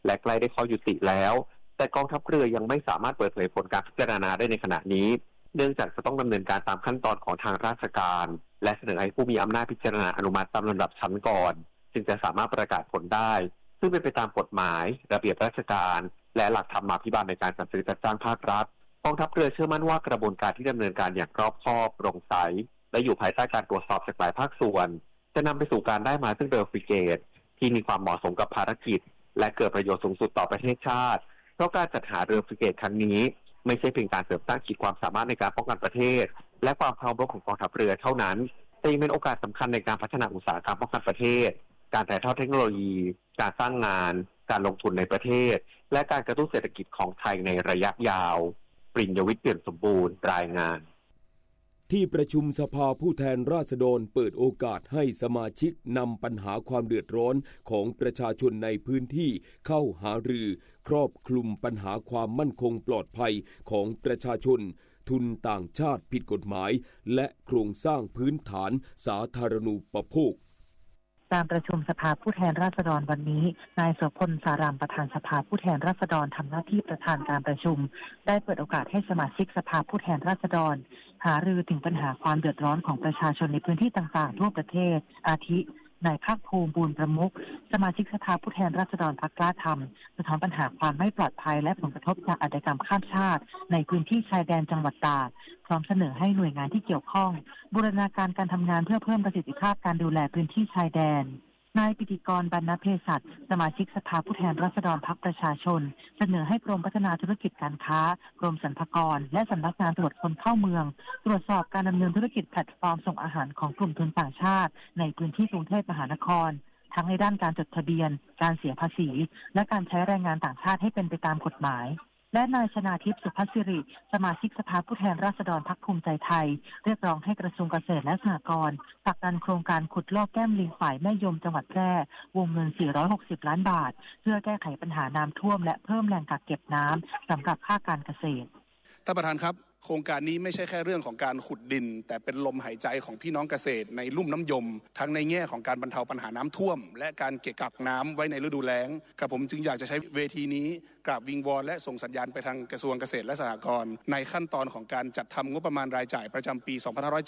และใกล้ได้ข้อยุติแล้วแต่กองทัพเรือยังไม่สามารถเปิดเผยผลการพิจารณาได้ในขณะนี้เนื่องจากจะต้องดำเนินการตามขั้นตอนของทางราชการและเสนอให้ผู้มีอำนาจพิจารณาอนุมัติตามลำดับชั้นก่อนจึงจะสามารถประกาศผลได้ซึ่งเป็นไปตามกฎหมายระเบียบราชการและหลักธรรมาภิบาลในการจัดซื้อจัดจ้างภาครัฐกองทัพเรือเชื่อมั่นว่ากระบวนการที่ดำเนินการอย่างรอบคอบโปร่งใสและอยู่ภายใต้การตรวจสอบจากหลายภาคส่วนจะนำไปสู่การได้มาซึ่งเรือฟริเกตที่มีความเหมาะสมกับภารกิจและเกิดประโยชน์สูงสุดต่อประเทศชาติเพราะการจัดหาเรือฟริเกตครั้งนี้ไม่ใช่เพียงการเสริมสร้างขีดความสามารถในการป้องกันประเทศและความพร้อมรบของกองทัพเรือเท่านั้นแต่ยังเป็นโอกาสสำคัญในการพัฒนาอุตสาหกรรมป้องกันประเทศการถ่ายทอดเทคโนโลยีการสร้างงานการลงทุนในประเทศและการกระตุ้นเศรษฐกิจของไทยในระยะยาวปริญญวิทย์เปี่ยมสมบูรณ์รายงานที่ประชุมสภาผู้แทนราษฎรเปิดโอกาสให้สมาชิกนำปัญหาความเดือดร้อนของประชาชนในพื้นที่เข้าหารือครอบคลุมปัญหาความมั่นคงปลอดภัยของประชาชนทุนต่างชาติผิดกฎหมายและโครงสร้างพื้นฐานสาธารณูปโภคการประชุมสภาผู้แทนราษฎรวันนี้นายโสพลสารามประธานสภาผู้แทนราษฎรทำหน้าที่ประธานการประชุมได้เปิดโอกาสให้สมาชิกสภาผู้แทนราษฎรหารือถึงปัญหาความเดือดร้อนของประชาชนในพื้นที่ต่างๆทั่วประเทศอาทินายภาคภูมิบูรณ์ประมุขสมาชิกสภาผู้แทนราษฎรพรรคกล้าธรรมสะท้อนปัญหาความไม่ปลอดภัยและผลกระทบจากอาชญากรรมข้ามชาติในพื้นที่ชายแดนจังหวัดตากพร้อมเสนอให้หน่วยงานที่เกี่ยวข้องบูรณาการการทำงานเพื่อเพิ่มประสิทธิภาพการดูแลพื้นที่ชายแดนนายปิติกรบรรณเภสัชสมาชิกสภาผู้แทนราษฎรพรรคประชาชนเสนอให้กรมพัฒนาธุรกิจการค้ากรมสรรพากรและสำนักงานตรวจคนเข้าเมืองตรวจสอบการดำเนินธุรกิจแพลตฟอร์มส่งอาหารของกลุ่มทุนต่างชาติในพื้นที่กรุงเทพมหานครทั้งในด้านการจดทะเบียนการเสียภาษีและการใช้แรงงานต่างชาติให้เป็นไปตามกฎหมายและนายชนาทิพย์สุภัสสิริสมาชิกสภาผู้แทนราษฎรพรรคภูมิใจไทยเรียกร้องให้กระทรวงเกษตรและสหกรณ์ผลักดันโครงการขุดลอกแก้มลิงฝ่ายแม่ยมจังหวัดแพร่วงเงิน460ล้านบาทเพื่อแก้ไขปัญหาน้ำท่วมและเพิ่มแหล่งกักเก็บน้ำสำหรับภาคการเกษตรท่านประธานครับโครงการนี้ไม่ใช่แค่เรื่องของการขุดดินแต่เป็นลมหายใจของพี่น้องเกษตรในลุ่มน้ำยมทั้งในแง่ของการบรรเทาปัญหาน้ำท่วมและการเก็บกักน้ำไว้ในฤดูแล้งครับผมจึงอยากจะใช้เวทีนี้กราบวิงวอนและส่งสัญญาณไปทางกระทรวงเกษตรและสหกรณ์ในขั้นตอนของการจัดทำงบประมาณรายจ่ายประจำปี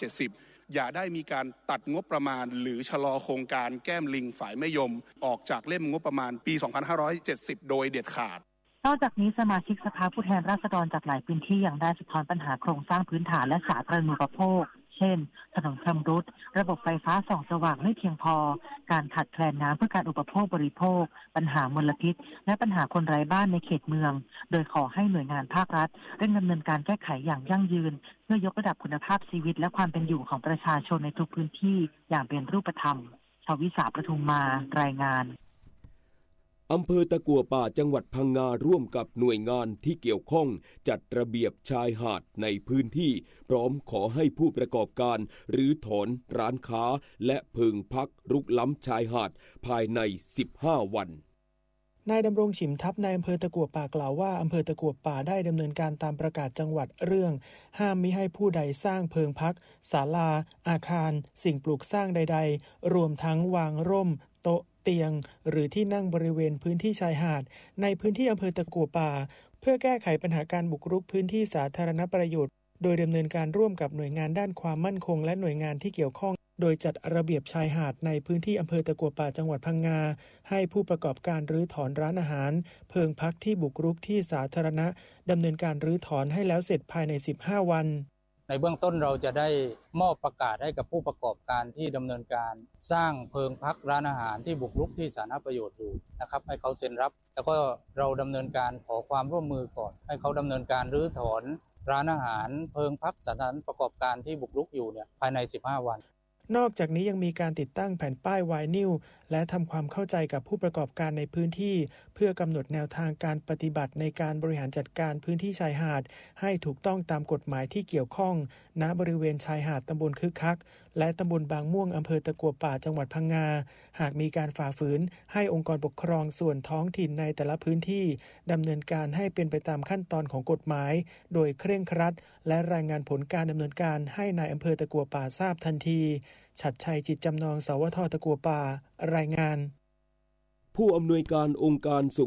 2570อย่าได้มีการตัดงบประมาณหรือชะลอโครงการแก้มลิงฝ่ายแม่ยมออกจากเล่มงบประมาณปี2570โดยเด็ดขาดนอกจากนี้สมาชิกสภาผู้แทนราษฎรจากหลายพื้นที่ยังได้สะท้อนปัญหาโครงสร้างพื้นฐานและสาธารณูปโภคเช่นถนนชำรุดระบบไฟฟ้าส่องสว่างไม่เพียงพอการขาดแคลนน้ำเพื่อการอุปโภคบริโภคปัญหามลพิษและปัญหาคนไร้บ้านในเขตเมืองโดยขอให้หน่วยงานภาครัฐเร่งดำเนินการแก้ไขอย่างยั่งยืนเพื่อยกระดับคุณภาพชีวิตและความเป็นอยู่ของประชาชนในทุกพื้นที่อย่างเป็นรูปธรรมชวิสาประทุมมารายงานอำเภอตะกั่วป่าจังหวัดพังงาร่วมกับหน่วยงานที่เกี่ยวข้องจัดระเบียบชายหาดในพื้นที่พร้อมขอให้ผู้ประกอบการรื้อถอนร้านค้าและเพิงพักรุกล้ำชายหาดภายใน15วันนายดำรงฉิมทัพนายอำเภอตะกั่วป่ากล่าวว่าอำเภอตะกั่วป่าได้ดำเนินการตามประกาศจังหวัดเรื่องห้ามมิให้ผู้ใดสร้างเพิงพักศาลาอาคารสิ่งปลูกสร้างใดๆรวมทั้งวางร่มโต๊ะเตียงหรือที่นั่งบริเวณพื้นที่ชายหาดในพื้นที่อำเภอตะกั่วป่าเพื่อแก้ไขปัญหาการบุกรุกพื้นที่สาธารณประโยชน์โดยดำเนินการร่วมกับหน่วยงานด้านความมั่นคงและหน่วยงานที่เกี่ยวข้องโดยจัดระเบียบชายหาดในพื้นที่อำเภอตะกั่วป่าจังหวัดพังงาให้ผู้ประกอบการรื้อถอนร้านอาหารเพิงพักที่บุกรุกที่สาธารณะดำเนินการรื้อถอนให้แล้วเสร็จภายใน15วันในเบื้องต้นเราจะได้มอบประกาศให้กับผู้ประกอบการที่ดำเนินการสร้างเพิงพักร้านอาหารที่บุกรุกที่สาธารณประโยชน์อยู่นะครับให้เขาเซ็นรับแล้วก็เราดำเนินการขอความร่วมมือก่อนให้เขาดำเนินการรื้อถอนร้านอาหารเพิงพักสถานประกอบการที่บุกรุกอยู่เนี่ยภายใน15วันนอกจากนี้ยังมีการติดตั้งแผ่นป้ายไวนิลและทำความเข้าใจกับผู้ประกอบการในพื้นที่เพื่อกำหนดแนวทางการปฏิบัติในการบริหารจัดการพื้นที่ชายหาดให้ถูกต้องตามกฎหมายที่เกี่ยวข้องณบริเวณชายหาดตำบลคึกคักและตำบลบางม่วงอำเภอตะกั่วป่าจังหวัดพังงาหากมีการฝ่าฝืนให้องค์กรปกครองส่วนท้องถิ่นในแต่ละพื้นที่ดำเนินการให้เป็นไปตามขั้นตอนของกฎหมายโดยเคร่งครัดและรายงานผลการดำเนินการให้นายอำเภอตะกั่วป่าทราบทันทีฉัตรชัยจิตจำนองสวท.ตะกั่วป่ารายงานผู้อำนวยการองค์การ